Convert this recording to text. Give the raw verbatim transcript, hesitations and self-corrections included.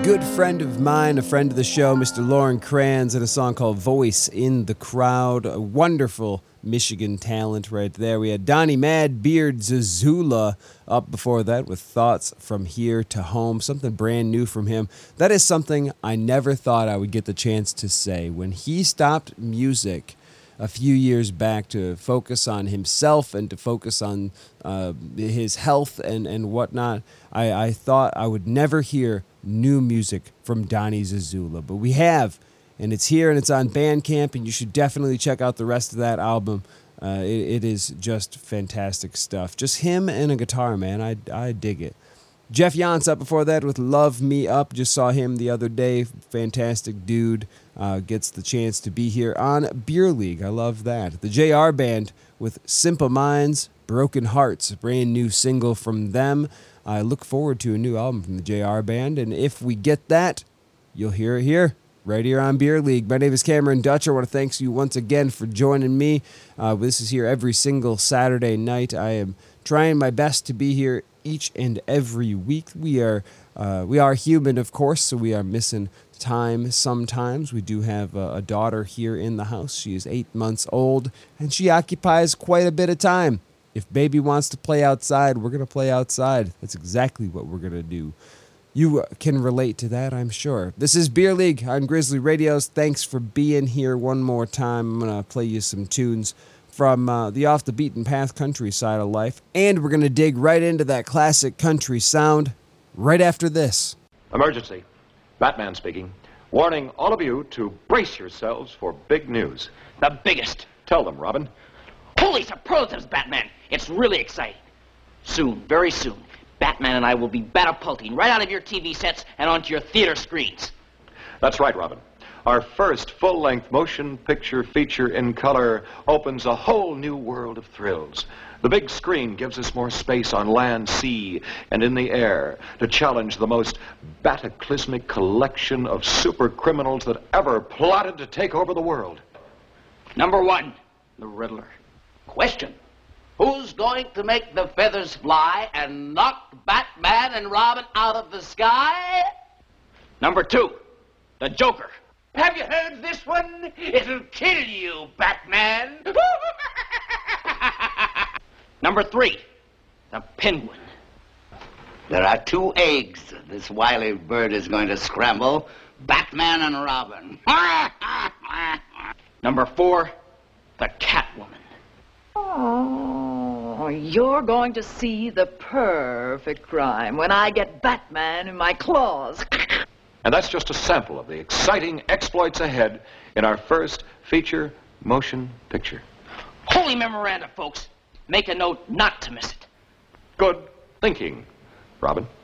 good friend of mine, a friend of the show, Mister Lauren Kranz, and a song called Voice in the Crowd. A wonderful Michigan talent right there. We had Donnie Mad Beard Zazula up before that with Thoughts from Here to Home, something brand new from him. That is something I never thought I would get the chance to say. When he stopped music a few years back to focus on himself and to focus on uh, his health and, and whatnot, I, I thought I would never hear new music from Donnie Zazula. But we have, and it's here and it's on Bandcamp, and you should definitely check out the rest of that album. Uh, it, it is just fantastic stuff. Just him and a guitar, man. I, I dig it. Jeff Yance up before that with Love Me Up. Just saw him the other day. Fantastic dude. Uh, gets the chance to be here on Beer League. I love that. The J R Band with Simple Minds, Broken Hearts. A brand new single from them. I look forward to a new album from the J R Band. And if we get that, you'll hear it here, right here on Beer League. My name is Cameron Dutch. I want to thank you once again for joining me. Uh, this is here every single Saturday night. I am trying my best to be here each and every week. We are uh, we are human, of course, so we are missing time sometimes. We do have a, a daughter here in the house. She is eight months old, and she occupies quite a bit of time. If baby wants to play outside, we're going to play outside. That's exactly what we're going to do. You can relate to that, I'm sure. This is Beer League on Grizzly Radios. Thanks for being here one more time. I'm going to play you some tunes from uh, the off-the-beaten-path country side of life. And we're going to dig right into that classic country sound right after this. Emergency. Batman speaking. Warning all of you to brace yourselves for big news. The biggest. Tell them, Robin. Holy superlatives, Batman. It's really exciting. Soon, very soon, Batman and I will be batapulting right out of your T V sets and onto your theater screens. That's right, Robin. Our first full-length motion picture feature in color opens a whole new world of thrills. The big screen gives us more space on land, sea, and in the air to challenge the most bataclysmic collection of super criminals that ever plotted to take over the world. Number one, the Riddler. Question: who's going to make the feathers fly and knock Batman and Robin out of the sky? Number two, the Joker. Have you heard this one? It'll kill you, Batman. Number three, the Penguin. There are two eggs this wily bird is going to scramble, Batman and Robin. Number four, the Catwoman. Oh, you're going to see the perfect crime when I get Batman in my claws. And that's just a sample of the exciting exploits ahead in our first feature motion picture. Holy memoranda, folks. Make a note not to miss it. Good thinking, Robin.